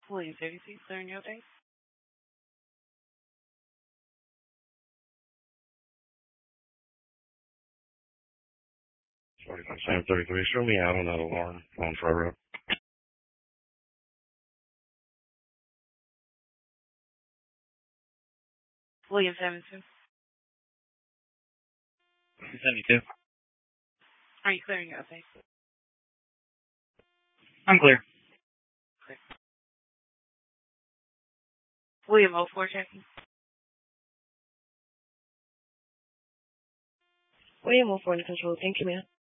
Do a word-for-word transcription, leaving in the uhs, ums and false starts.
William thirty-six, clearing your day. forty-five, Sam thirty-three, show me out on that alarm on Fry Road. William seventy-two. seventy-two. Are you clearing your day? I'm clear. Clear. William oh four checking. William oh four in control. Thank you, ma'am.